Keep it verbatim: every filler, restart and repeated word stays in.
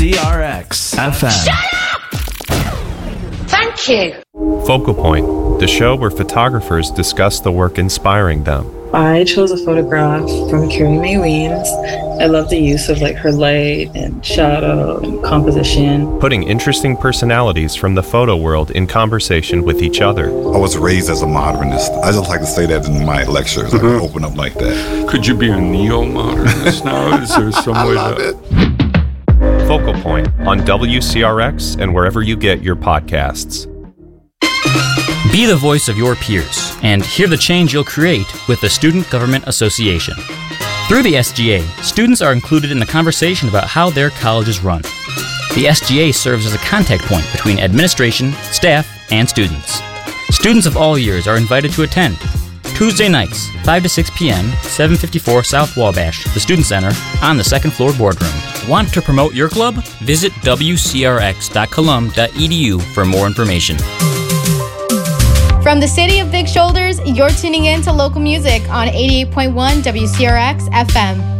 C R X F M. Shut up! Thank you. Focal Point, the show where photographers discuss the work inspiring them. I chose a photograph from Carrie Mae Weems. I love the use of like her light and shadow and composition. Putting interesting personalities from the photo world in conversation with each other. I was raised as a modernist. I just like to say that in my lectures. I mm-hmm. open up like that. Could you be a neo-modernist now? Is there some way love to... it. Focal Point on W C R X and wherever you get your podcasts. Be the voice of your peers and hear the change you'll create with the Student Government Association. Through the S G A, students are included in the conversation about how their college is run. The S G A serves as a contact point between administration, staff, and students. Students of all years are invited to attend. Tuesday nights, five to six p.m., seven fifty-four South Wabash, the Student Center, on the second floor boardroom. Want to promote your club? Visit w c r x dot colum dot e d u for more information. From the city of Big Shoulders, you're tuning in to local music on eighty-eight point one W C R X F M.